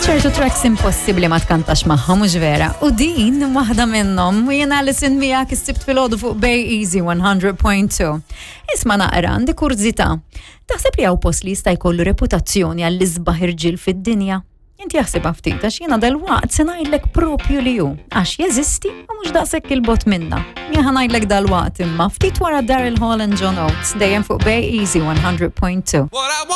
ċertu tracks impossibbli ma tkantax magħha mhux vera. U din waħda minnhom u jien Alison miegħek issibt fil-għodu fuq Bay Easy 100.2. Isma' naqra għandi kurzità. Taħseb li hawn post li jista' jkollu reputazzjoni għall-isbaħ irġiel fid-dinja? Inti jaħseb ftit għax jiena dal-waqt se ngħidlek propju li hu għax jeżisti u mhux daqshekk il-bot minna. Jien ngħidlek dal-waqt imma ftit wara Daryl Hall and John Oates dejjem fuq Bay Easy 100.2.